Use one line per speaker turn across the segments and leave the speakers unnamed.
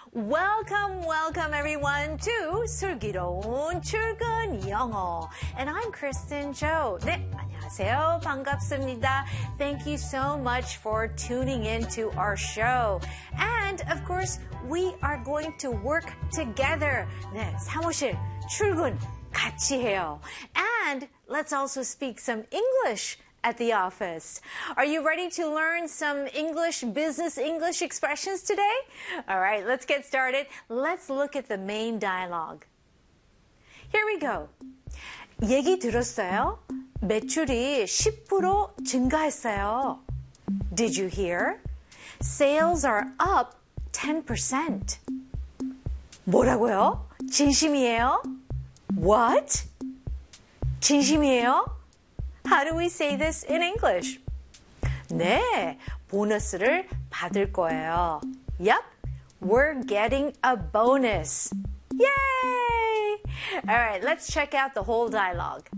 Welcome everyone to 슬기로운 출근 영어. And I'm Kristen Jo. 네, 안녕하세요. 반갑습니다. Thank you so much for tuning in to our show. And of course, we are going to work together. 네, 사무실 출근 같이 해요. And let's also speak some English at the office. Are you ready to learn some business English expressions today? All right, let's get started. Let's look at the main dialogue. Here we go. 얘기 들었어요? 매출이 10% 증가했어요. Did you hear? Sales are up 10%. 뭐라고요? 진심이에요? What? 진심이에요? How do we say this in English? 네, 보너스를 받을 거예요. Yep, we're getting a bonus. Yay! All right, let's check out the whole dialogue.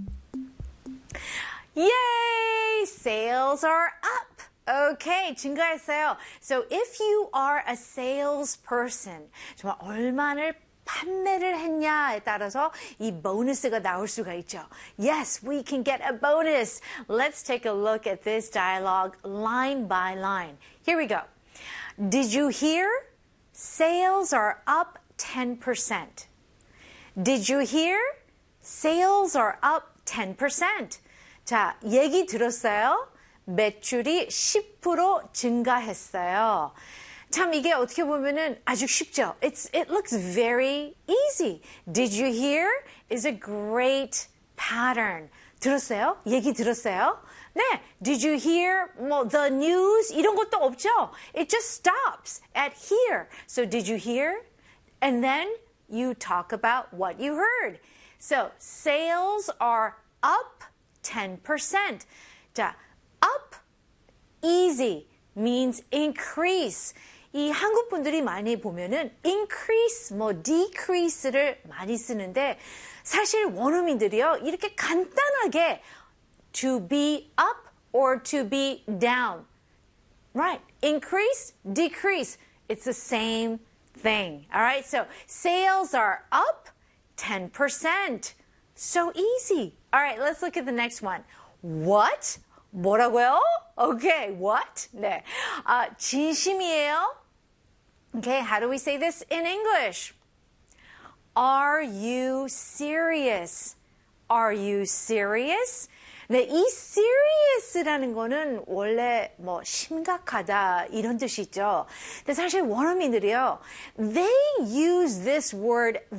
Yay! Sales are up. Okay, 증가했어요. So if you are a salesperson, 정말 얼마나 판매를 했냐에 따라서 이 보너스가 나올 수가 있죠. Yes, we can get a bonus. Let's take a look at this dialogue line by line. Here we go. Did you hear? Sales are up 10%. Did you hear? Sales are up 10%. 자, 얘기 들었어요? 매출이 10% 증가했어요. 참 이게 어떻게 보면은 아주 쉽죠. It looks very easy. Did you hear? Is a great pattern. 들었어요? 얘기 들었어요? 네. Did you hear? The news 이런 것도 없죠. It just stops at here. So did you hear? And then you talk about what you heard. So sales are up 10%. 자, up easy means increase. 이 한국 분들이 많이 보면은 increase, decrease를 많이 쓰는데 사실 원어민들이요 이렇게 간단하게 to be up or to be down, right? Increase, decrease, it's the same thing. All right, so sales are up 10%. So easy. All right, let's look at the next one. What? 뭐라고요? Okay, what? 네. 진심이에요? Okay, how do we say this in English? Are you serious? Are you serious? 네, 이 serious라는 거는 원래 심각하다 이런 뜻이죠. 근데 사실 원어민들이요, they use this word